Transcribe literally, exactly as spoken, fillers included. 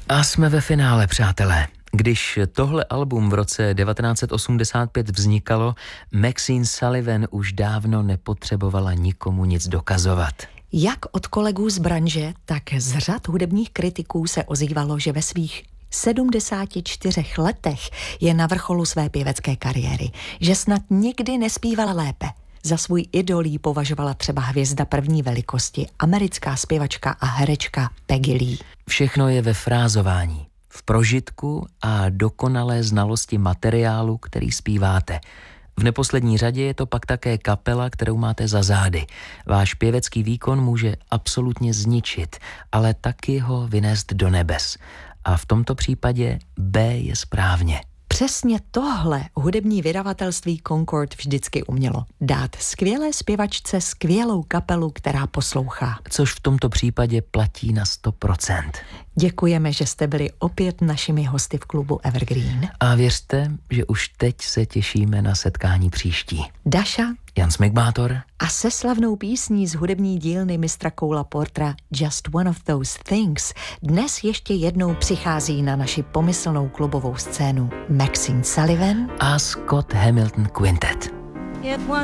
A jsme ve finále, přátelé. Když tohle album v roce devatenáct set osmdesát pět vznikalo, Maxine Sullivan už dávno nepotřebovala nikomu nic dokazovat. Jak od kolegů z branže, tak z řad hudebních kritiků se ozývalo, že ve svých sedmdesáti čtyřech letech je na vrcholu své pěvecké kariéry, že snad nikdy nespívala lépe. Za svůj idol jí považovala třeba hvězda první velikosti, americká zpěvačka a herečka Peggy Lee. Všechno je ve frázování, v prožitku a dokonalé znalosti materiálu, který zpíváte. V neposlední řadě je to pak také kapela, kterou máte za zády. Váš pěvecký výkon může absolutně zničit, ale taky ho vynést do nebes. A v tomto případě B je správně. Přesně tohle hudební vydavatelství Concord vždycky umělo. Dát skvělé zpěvačce skvělou kapelu, která poslouchá. Což v tomto případě platí na sto procent. Děkujeme, že jste byli opět našimi hosty v klubu Evergreen. A věřte, že už teď se těšíme na setkání příští. Daša, Jan Smegmátor a se slavnou písní z hudební dílny mistra Cola Portera Just One of Those Things dnes ještě jednou přichází na naši pomyslnou klubovou scénu Maxine Sullivan a Scott Hamilton Quintet.